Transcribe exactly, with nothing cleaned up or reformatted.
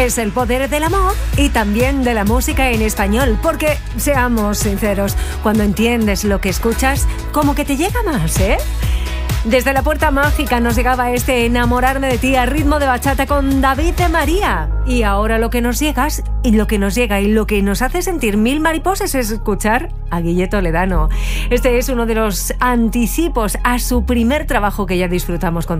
es el poder del amor y también de la música en español, porque, seamos sinceros, cuando entiendes lo que escuchas, como que te llega más, ¿eh? Desde la Puerta Mágica nos llegaba este Enamorarme de ti a ritmo de bachata con David de María. Y ahora lo que nos llega y lo que nos llega y lo que nos hace sentir mil mariposas es escuchar a Guille Toledano. Este es uno de los anticipos a su primer trabajo que ya disfrutamos con